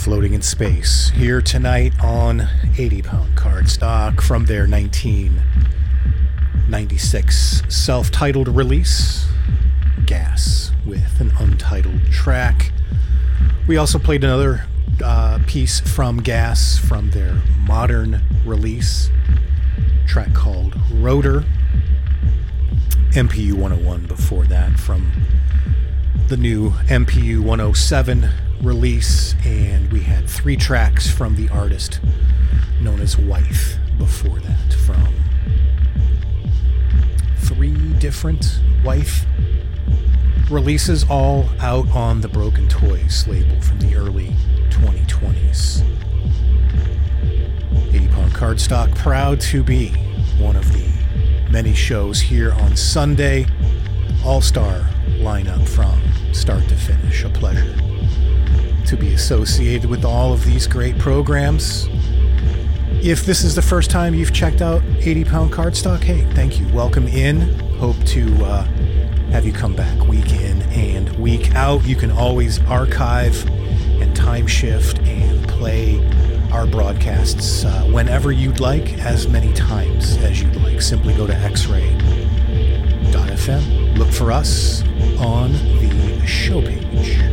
Floating in Space, here tonight on 80 Pound Cardstock from their 1996 self-titled release, Gas, with an untitled track. We also played another piece from Gas from their modern release, track called Rotor. MPU 101 before that from the new MPU 107 release, and we had 3 tracks from the artist known as Wythe before that, from 3 different Wythe releases, all out on the Broken Toys label from the early 2020s. 80 Pound Cardstock, proud to be one of the many shows here on Sunday. All-star lineup from start to finish. A pleasure to be associated with all of these great programs. If this is the first time you've checked out 80 Pound Cardstock, hey, thank you. Welcome in. Hope to have you come back week in and week out. You can always archive and time shift and play our broadcasts whenever you'd like, as many times as you'd like. Simply go to xray.fm. Look for us on the show page.